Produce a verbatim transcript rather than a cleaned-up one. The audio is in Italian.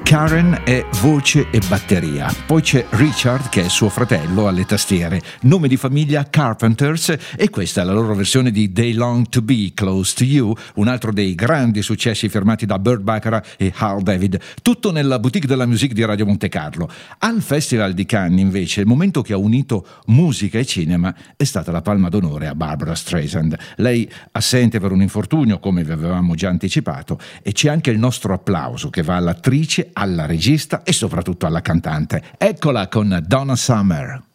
Karen è voce e batteria, poi c'è Richard che è suo fratello alle tastiere, nome di famiglia Carpenters, e questa è la loro versione di They Long to Be Close to You, un altro dei grandi successi firmati da Burt Bacharach e Hal David, tutto nella boutique della musique di Radio Monte Carlo. Al Festival di Cannes invece il momento che ha unito musica e cinema è stata la palma d'onore a Barbra Streisand, lei assente per un infortunio come vi avevamo già anticipato, e c'è anche il nostro applauso che va all'attrice, alla regista e soprattutto alla cantante. Eccola con Donna Summer.